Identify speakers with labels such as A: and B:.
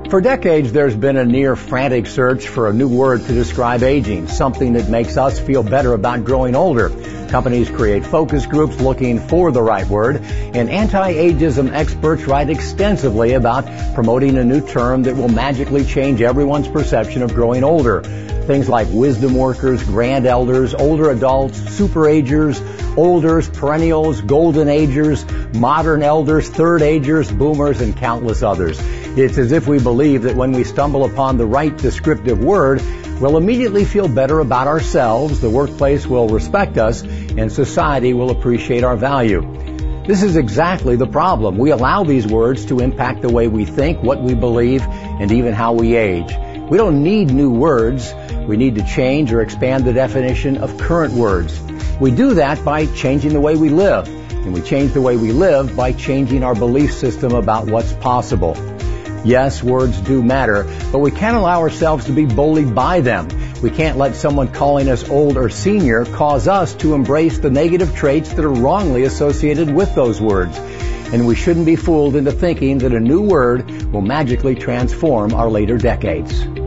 A: For decades, there's been a near frantic search for a new word to describe aging, something that makes us feel better about growing older. Companies create focus groups looking for the right word, and anti-ageism experts write extensively about promoting a new term that will magically change everyone's perception of growing older. Things like wisdom workers, grand elders, older adults, super agers, olders, perennials, golden agers, modern elders, third agers, boomers, and countless others. It's as if we believe that when we stumble upon the right descriptive word, we'll immediately feel better about ourselves, the workplace will respect us, and society will appreciate our value. This is exactly the problem. We allow these words to impact the way we think, what we believe, and even how we age. We don't need new words. We need to change or expand the definition of current words. We do that by changing the way we live. And we change the way we live by changing our belief system about what's possible. Yes, words do matter, but we can't allow ourselves to be bullied by them. We can't let someone calling us old or senior cause us to embrace the negative traits that are wrongly associated with those words. And we shouldn't be fooled into thinking that a new word will magically transform our later decades.